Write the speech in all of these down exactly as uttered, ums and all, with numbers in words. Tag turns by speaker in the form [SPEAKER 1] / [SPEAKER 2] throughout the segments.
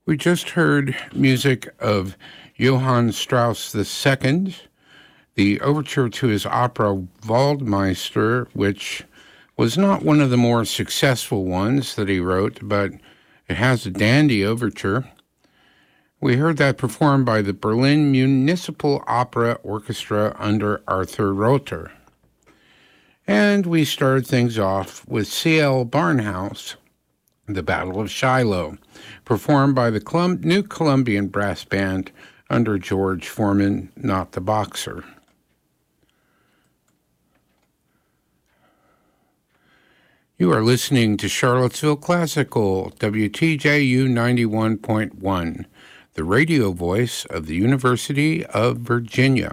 [SPEAKER 1] We just heard music of Johann Strauss the Second, the overture to his opera Waldmeister, which was not one of the more successful ones that he wrote, but it has a dandy overture. We heard that performed by the Berlin Municipal Opera Orchestra under Arthur Rother. And we started things off with C L Barnhouse, The Battle of Shiloh, performed by the Colum- New Columbian Brass Band under George Foreman, not the boxer. You are listening to Charlottesville Classical, W T J U ninety-one point one, the radio voice of the University of Virginia.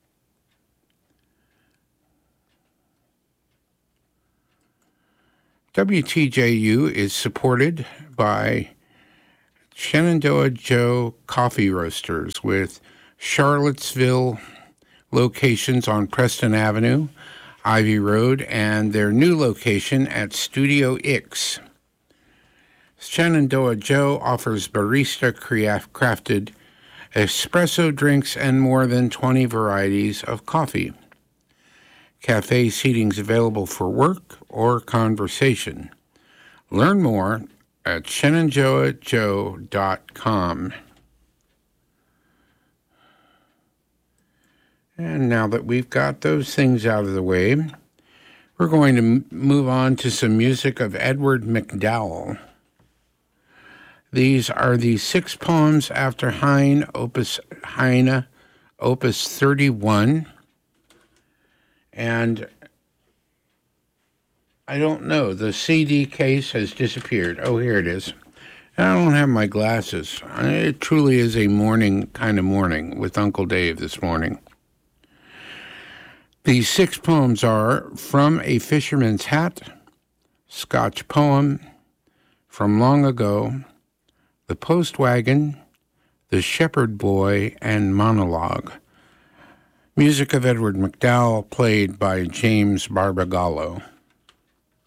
[SPEAKER 1] W T J U is supported by Shenandoah Joe Coffee Roasters with Charlottesville locations on Preston Avenue, Ivy Road, and their new location at Studio Ix. Shenandoah Joe offers barista-crafted espresso drinks and more than twenty varieties of coffee. Cafe seating's available for work or conversation. Learn more at shenandoah joe dot com. And now that we've got those things out of the way, we're going to m- move on to some music of Edward MacDowell. These are the six poems after Heine, Opus Heine, Opus thirty-one. And I don't know, the C D case has disappeared. Oh, here it is. I don't have my glasses. It truly is a morning kind of morning with Uncle Dave this morning. These six poems are From a Fisherman's Hat, Scotch Poem, From Long Ago, The Post Wagon, The Shepherd Boy, and Monologue. Music of Edward MacDowell, played by James Barbagallo.